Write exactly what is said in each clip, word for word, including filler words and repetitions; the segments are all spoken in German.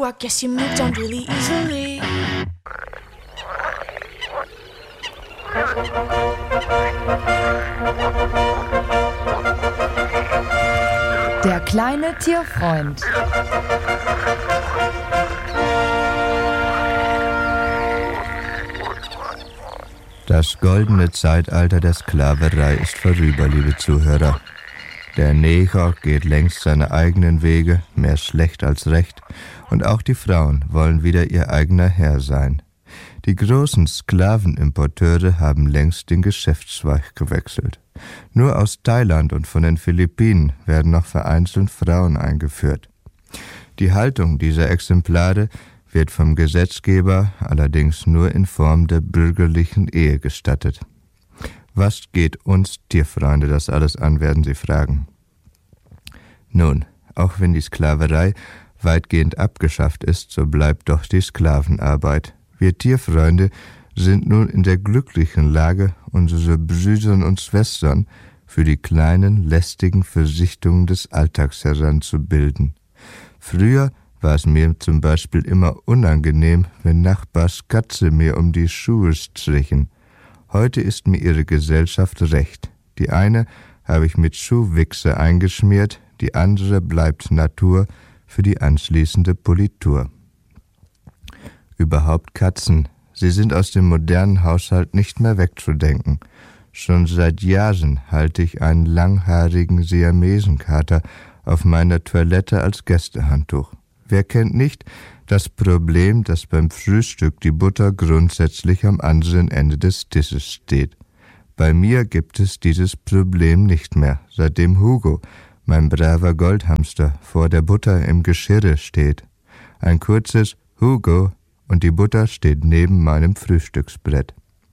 I guess you moved on really easily. Der kleine Tierfreund. Das goldene Zeitalter der Sklaverei ist vorüber, liebe Zuhörer. Der Neger geht längst seine eigenen Wege, mehr schlecht als recht, und auch die Frauen wollen wieder ihr eigener Herr sein. Die großen Sklavenimporteure haben längst den Geschäftszweig gewechselt. Nur aus Thailand und von den Philippinen werden noch vereinzelt Frauen eingeführt. Die Haltung dieser Exemplare wird vom Gesetzgeber allerdings nur in Form der bürgerlichen Ehe gestattet. Was geht uns Tierfreunde das alles an, werden Sie fragen. Nun, auch wenn die Sklaverei weitgehend abgeschafft ist, so bleibt doch die Sklavenarbeit. Wir Tierfreunde sind nun in der glücklichen Lage, unsere Brüder und Schwestern für die kleinen, lästigen Versichtungen des Alltags heranzubilden. Früher war es mir zum Beispiel immer unangenehm, wenn Nachbars Katze mir um die Schuhe strichen. Heute ist mir ihre Gesellschaft recht. Die eine habe ich mit Schuhwichse eingeschmiert, die andere bleibt Natur für die anschließende Politur. Überhaupt Katzen, sie sind aus dem modernen Haushalt nicht mehr wegzudenken. Schon seit Jahren halte ich einen langhaarigen Siamesenkater auf meiner Toilette als Gästehandtuch. Wer kennt nicht das Problem, dass beim Frühstück die Butter grundsätzlich am anderen Ende des Tisches steht? Bei mir gibt es dieses Problem nicht mehr, seitdem Hugo, mein braver Goldhamster, vor der Butter im Geschirre steht. Ein kurzes Hugo und die Butter steht neben meinem Frühstücksbrett.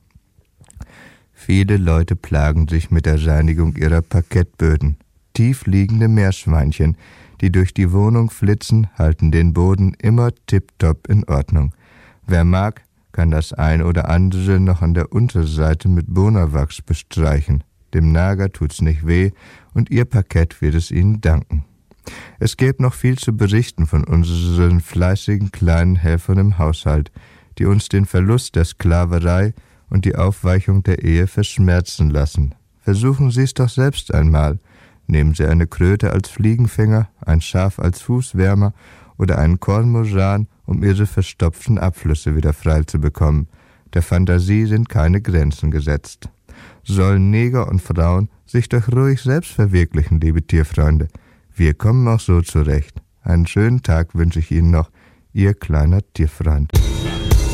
Viele Leute plagen sich mit der Reinigung ihrer Parkettböden. Tiefliegende Meerschweinchen, die durch die Wohnung flitzen, halten den Boden immer tipptopp in Ordnung. Wer mag, kann das ein oder andere noch an der Unterseite mit Bonawachs bestreichen. Dem Nager tut's nicht weh und ihr Parkett wird es ihnen danken. Es gäbe noch viel zu berichten von unseren fleißigen kleinen Helfern im Haushalt, die uns den Verlust der Sklaverei und die Aufweichung der Ehe verschmerzen lassen. Versuchen Sie es doch selbst einmal. Nehmen Sie eine Kröte als Fliegenfänger, ein Schaf als Fußwärmer oder einen Kormoran, um Ihre verstopften Abflüsse wieder frei zu bekommen. Der Fantasie sind keine Grenzen gesetzt. Sollen Neger und Frauen sich doch ruhig selbst verwirklichen, liebe Tierfreunde. Wir kommen auch so zurecht. Einen schönen Tag wünsche ich Ihnen noch, Ihr kleiner Tierfreund.